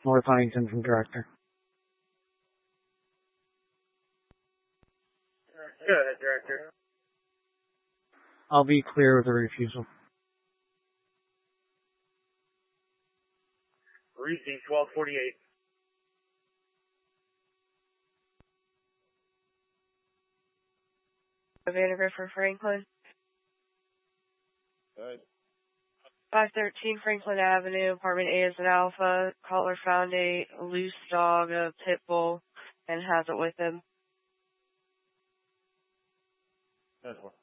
North Huntington from Director. Go ahead, Director. I'll be clear with a refusal. Receive 1248. Vandergrift for Franklin. Go ahead. 513 Franklin Avenue, apartment A is an alpha. Caller found a loose dog, a pit bull, and has it with him. That's one.